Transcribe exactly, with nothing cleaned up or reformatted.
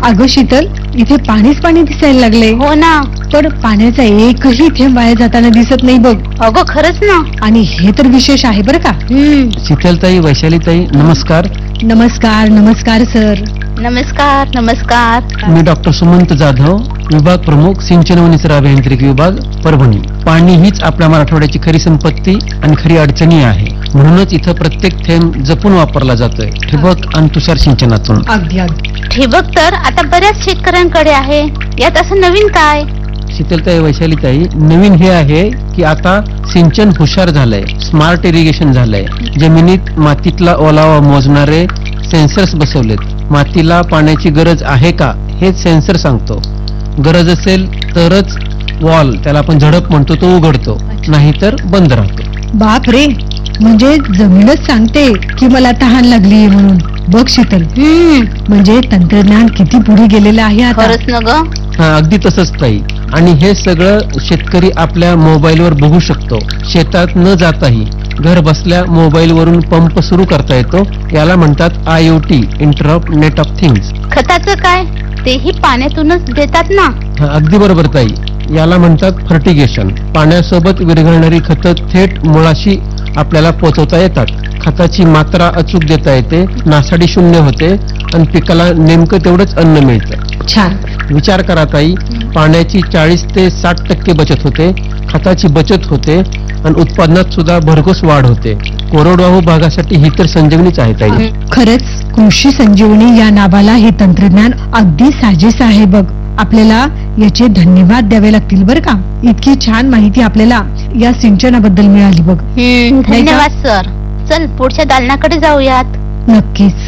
अगं शीतल, इथे पाणीच पाणी दिसायला लागले. हो ना. पण पाण्याचा एकही थेंब वाया जाताना दिसत नाही बघ. अगं खरंच ना. आणि हे तर विशेष आहे बरं का. शीतलताई, वैशालीताई, नमस्कार. नमस्कार. नमस्कार सर. नमस्कार. नमस्कार. मी डॉक्टर सुमंत जाधव, विभाग प्रमुख, सिंचन व निसर्ग अभियांत्रिकी विभाग, परभणी. पाणी हीच आपल्या मराठवाड्याची खरी संपत्ती आणि खरी अडचणी आहे. म्हणूनच इथं प्रत्येक थेंब जपून वापरला जातोय, ठिबक आणि तुषार सिंचनातून. अगदी अगदी. ठिबक तर आता बऱ्याच शेतकऱ्यांकडे आहे. यात असं नवीन काय? शीतलताई, वैशालीताई, नवीन हे आहे की आता सिंचन हुशार झालंय, स्मार्ट इरिगेशन झालंय. जमिनीत मातीतला ओलावा मोजणारे सेन्सर्स बसवलेत. मातीला पाण्याची गरज आहे का हे सेन्सर सांगतो. गरज असेल तरच वॉल, त्याला आपण झडप म्हणतो, तो उघडतो, नाहीतर बंद राहतो. बाप रे, म्हणजे जमीनच सांगते की मला तहान लागली म्हणून. बघ शीतल, म्हणजे तंत्रज्ञान किती पुढे गेलेलं आहे आता. खरंच ना ग. हा, अगदी तसंच ताई. आणि हे सगळं शेतकरी आपल्या मोबाईलवर बघू शकतो. शेतात न जाताही घर बसल्या मोबाईल वरून पंप सुरू करता येतो. याला म्हणतात I O T, इंटरऑप net of things. खताचं काय? तेही पाण्यातूनच देतात ना. हा, अगदी बरोबर ताई. याला म्हणतात फर्टिगेशन. पाण्यासोबत विरघळणारी खतं थेट मुळाशी आपल्याला पोहोचवता येतात. खताची मात्रा अचूक देता येते, नासाडी शून्य होते आणि पिकाला नेमकं तेवढंच अन्न मिळतं. छान. विचार करा ताई, पाण्याची चाळीस ते साठ टक्के बचत होते, खताची बचत होते आणि उत्पादनात सुद्धा भरघोस वाढ होते. कोरडवाहू भागासाठी ही तर संजीवनीच आहे ताई. खरंच कृषी संजीवनी या नावाला हे तंत्रज्ञान अगदी साजेस आहे बघ. आपल्याला याचे धन्यवाद द्यावे लागतील बरं का. इतकी छान माहिती आपल्याला या सिंचनाबद्दल मिळाली बघ. धन्यवाद सर. चल पुढच्या दालनाकडे जाऊयात. नक्कीच.